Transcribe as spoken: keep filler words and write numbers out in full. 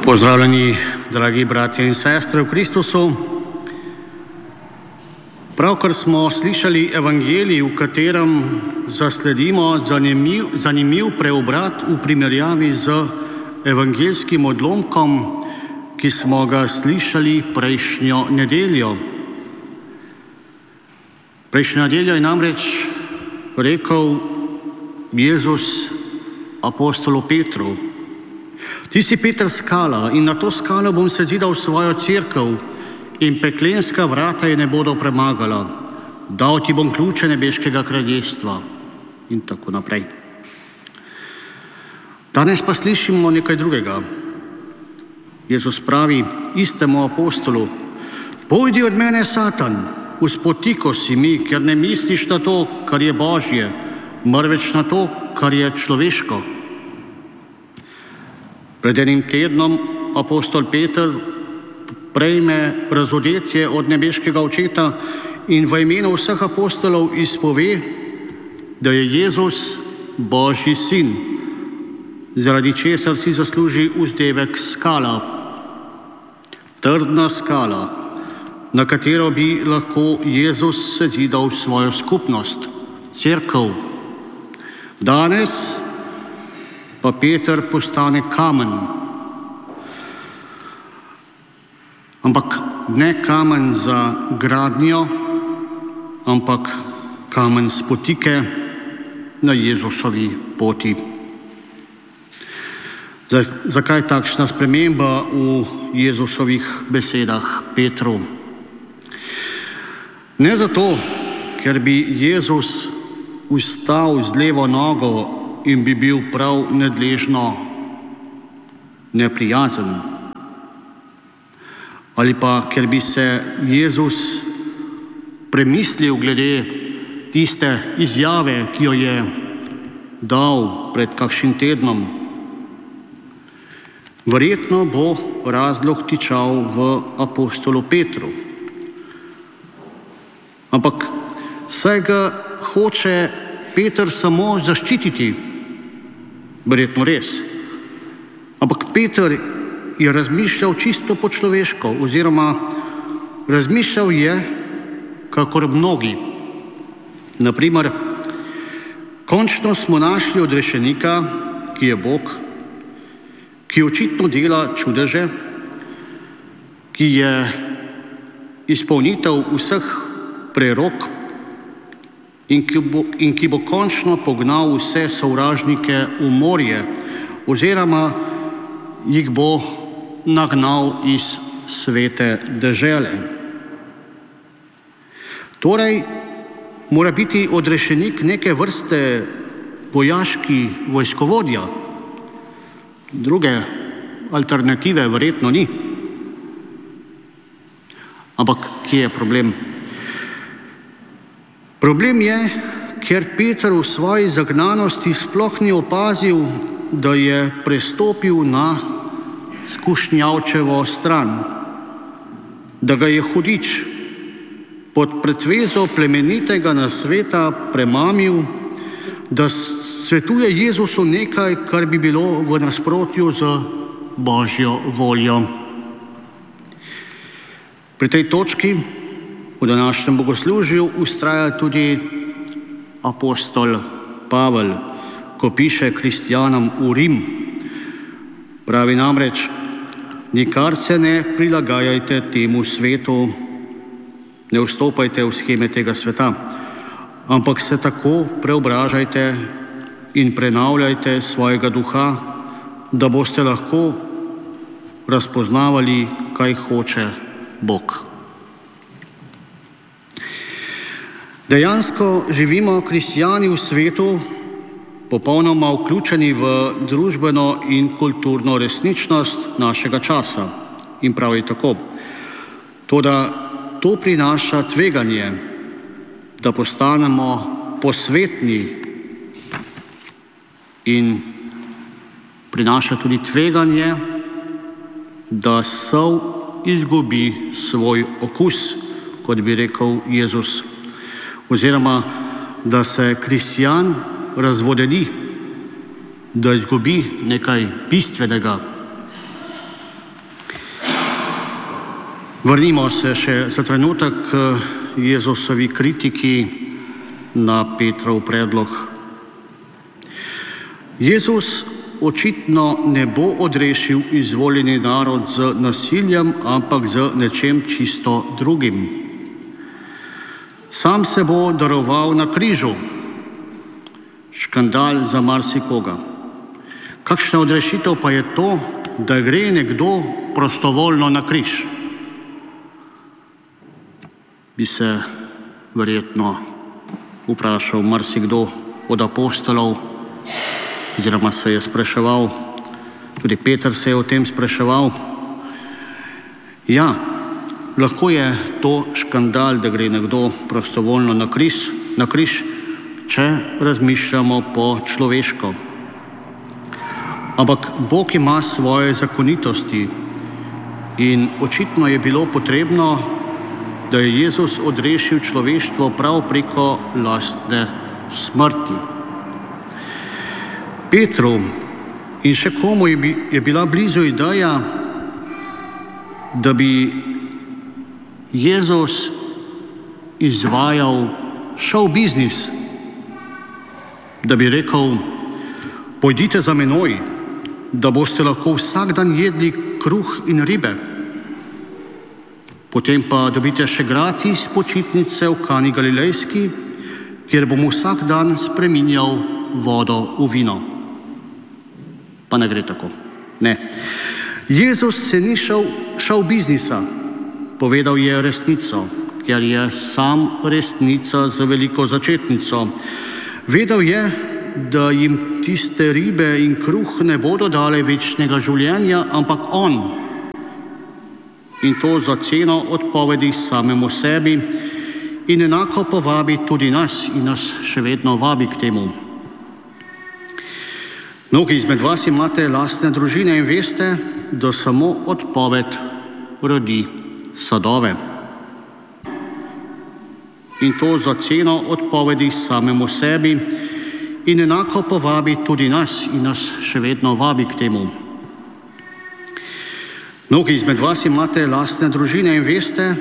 Pozdravljeni, dragi bratje in sestre v Kristusu. Pravkar smo slišali evangelij, v katerem zasledimo zanimiv, zanimiv preobrat v primerjavi z evangeljskim odlomkom, ki smo ga slišali prejšnjo nedeljo. Prejšnjo nedeljo je namreč rekel Jezus apostolu Petru: Ti si Peter skala in na to skalo bom sezidal svojo cerkev in peklenska vrata je ne bodo premagala. Dal ti bom ključe nebeškega kraljestva in tako naprej. Danes pa slišimo nekaj drugega. Jezus pravi istemu apostolu: Pojdi od mene, Satan, vzpotiko si mi, ker ne misliš na to, kar je Božje, marveč na to, kar je človeško. Pred enim tednom apostol Peter prejme razodetje od nebeškega očeta in v imenu vseh apostolov izpove, da je Jezus Božji sin, zaradi česar si zasluži vzdevek skala. Trdna skala, na katero bi lahko Jezus sezidal svojo skupnost, cerkev. Danes pa Peter postane kamen. Ampak ne kamen za gradnjo, ampak kamen spotike na Jezusovi poti. Zakaj takšna sprememba v Jezusovih besedah Petru? Ne zato, ker bi Jezus vstal z levo nogo in bi bil prav nadležno neprijazen. Ali pa, ker bi se Jezus premislil glede tiste izjave, ki jo je dal pred kakšnim tednom. Verjetno bo razlog tičal v apostolu Petru. Ampak saj ga hoče Peter samo zaščititi. Verjetno res. Ampak Peter je razmišljal čisto po človeško, oziroma razmišljal je kakor mnogi. Naprimer, končno smo našli odrešenika, ki je Bog, ki očitno dela čudeže, ki je izpolnitev vseh prerok in ki bo, in ki bo končno pognal vse sovražnike v morje oziroma jih bo nagnal iz svete dežele. Torej, mora biti odrešenik neke vrste vojaški vojskovodja. Druge alternative verjetno ni. Ampak kje je problem? Problem je, ker Peter v svoji zagnanosti sploh ni opazil, da je prestopil na skušnjavčevo stran, da ga je hudič pod pretvezo plemenitega nasveta premamil, da svetuje Jezusu nekaj, kar bi bilo v nasprotju z Božjo voljo. Pri tej točki v današnjem bogoslužju vztraja tudi apostol Pavel, ko piše kristjanom v Rim. Pravi namreč: nikar se ne prilagajajte temu svetu, ne vstopajte v sheme tega sveta, ampak se tako preobražajte in prenavljajte svojega duha, da boste lahko razpoznavali, kaj hoče Bog. Dejansko živimo kristjani v svetu, popolnoma vključeni v družbeno in kulturno resničnost našega časa. In pravi tako. Toda to prinaša tveganje, da postanemo posvetni, in prinaša tudi tveganje, da sol izgubi svoj okus, kot bi rekel Jezus, oziroma da se kristjan razvodeni, da izgubi nekaj bistvenega. Vrnimo se še za trenutek k Jezusovi kritiki na Petrov predlog. Jezus očitno ne bo odrešil izvoljeni narod z nasiljem, ampak z nečem čisto drugim. Sam se bo daroval na križu. Škandal za marsikoga. Kakšna odrešitev pa je to, da gre nekdo prostovoljno na križ? Bi se verjetno vprašal marsikdo od apostolov, oziroma se je spraševal, tudi Peter se je o tem spraševal. Ja, lahko je to škandal, da gre nekdo prostovoljno na križ, na križ, če razmišljamo po človeško. Ampak Bog ima svoje zakonitosti in očitno je bilo potrebno, da je Jezus odrešil človeštvo prav preko lastne smrti. Petru in še komu je bila blizu ideja, da bi Jezus izvajal show biznis, da bi rekel, pojdite za menoj, da boste lahko vsak dan jedli kruh in ribe. Potem pa dobite še gratis počitnice v Kani Galilejski, kjer bom vsak dan spreminjal vodo v vino. Pa ne gre tako. Ne. Jezus se ni šel, šel biznisa, povedal je resnico, ker je sam resnica z veliko začetnico. Vedel je, da jim tiste ribe in kruh ne bodo dale večnega življenja, ampak on. In to za ceno odpovedi samemu sebi in enako povabi tudi nas in nas še vedno vabi k temu. Mnogi izmed vas imate lastne družine in veste, da samo odpoved rodi sadove. In to za ceno odpovedi samemu sebi in enako povabi tudi nas in nas še vedno vabi k temu. Mnogi izmed vas imate lastne družine in veste,